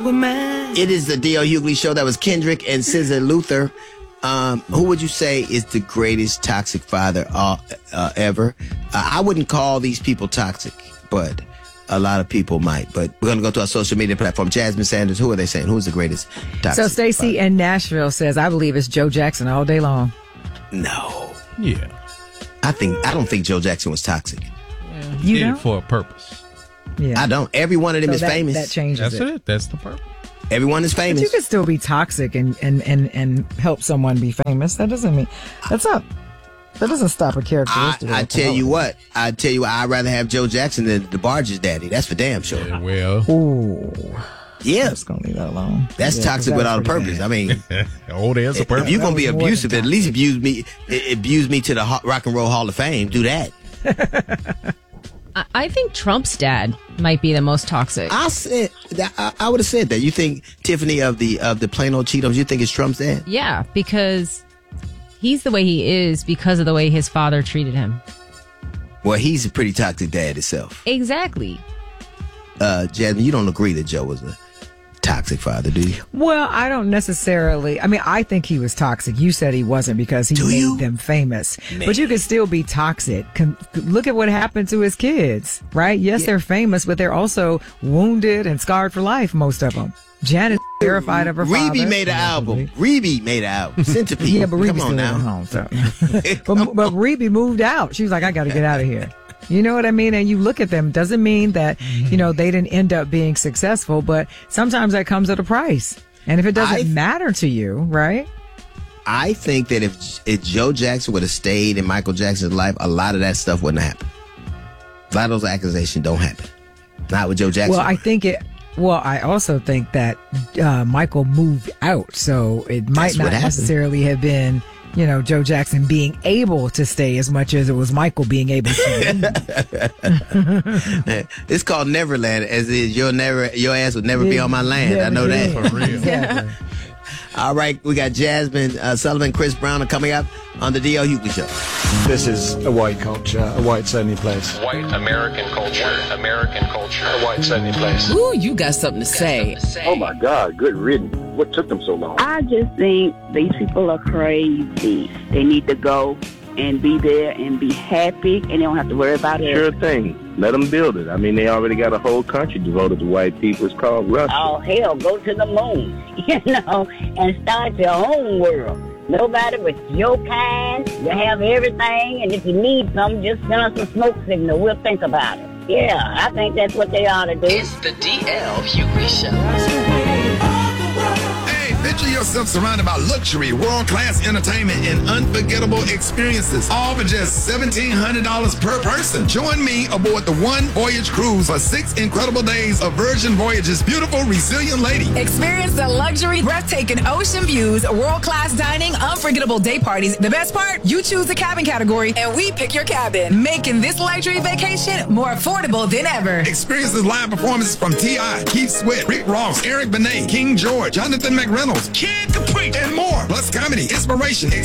were mine. It is the D.L. Hughley Show. That was Kendrick and SZA Luther. Who would you say is the greatest toxic father ever? I wouldn't call these people toxic, but a lot of people might. But we're going to go to our social media platform. Jasmine Sanders, who are they saying? Who's the greatest toxic So Stacey in Nashville says, I believe it's Joe Jackson all day long. No. Yeah. I don't think Joe Jackson was toxic. Yeah, he did it for a purpose. Yeah. I don't. Every one of them is famous. That changes That's it. That's the purpose. Everyone is famous. But you can still be toxic and help someone be famous. That doesn't stop a characteristic. I tell you what, I'd rather have Joe Jackson than the Barge's daddy. That's for damn sure. Yeah, well. Ooh. Yeah. I'm just going to leave that alone. That's toxic without a purpose. I mean, there's a purpose. If you're going to be abusive, at least abuse me to the Rock and Roll Hall of Fame. Do that. I think Trump's dad might be the most toxic. I would have said that. You think Tiffany of the Plain Old Cheetos? You think it's Trump's dad? Yeah, because he's the way he is because of the way his father treated him. Well, he's a pretty toxic dad himself. Exactly. Jasmine, you don't agree that Joe was a toxic father, do you? Well, I don't necessarily. I mean, I think he was toxic. You said he wasn't because he made them famous. Man. But you can still be toxic. Look at what happened to his kids, right? Yes, they're famous, but they're also wounded and scarred for life, most of them. Janet's terrified of her father. Reby made an album. Centipede. Yeah, but Reeby's Come on still now. at home. So. but Reby moved out. She was like, I got to get out of here. You know what I mean? And you look at them, doesn't mean that, they didn't end up being successful, but sometimes that comes at a price. And if it doesn't matter to you, right? I think that if Joe Jackson would have stayed in Michael Jackson's life, a lot of that stuff wouldn't happen. A lot of those accusations don't happen. Not with Joe Jackson. Well, I also think that Michael moved out, so it might not necessarily have been, Joe Jackson being able to stay as much as it was Michael being able to. It's called Neverland, as is your ass would never be on my land. I know that. For real. Exactly. All right, we got Jasmine Sullivan, Chris Brown are coming up on the D.L. Hughley Show. This is a white culture, a whites only place. White American culture, American culture, a whites only place. Ooh, you got something to say. Oh my God, good riddance. What took them so long? I just think these people are crazy. They need to go and be there and be happy, and they don't have to worry about it. Sure thing. Let them build it. I mean, they already got a whole country devoted to white people. It's called Russia. Oh, hell, go to the moon, and start your own world. Nobody but your kind. You have everything, and if you need something, just send us a smoke signal. We'll think about it. Yeah, I think that's what they ought to do. It's the D.L. Hughley Show. Picture yourself surrounded by luxury, world-class entertainment, and unforgettable experiences, all for just $1,700 per person. Join me aboard the One Voyage Cruise for 6 incredible days of Virgin Voyage's beautiful, resilient lady. Experience the luxury, breathtaking ocean views, world-class dining, unforgettable day parties. The best part? You choose the cabin category, and we pick your cabin, making this luxury vacation more affordable than ever. Experience the live performances from T.I., Keith Sweat, Rick Ross, Eric Benet, King George, Jonathan McReynolds, Kid Capri, and more. Plus comedy, inspiration,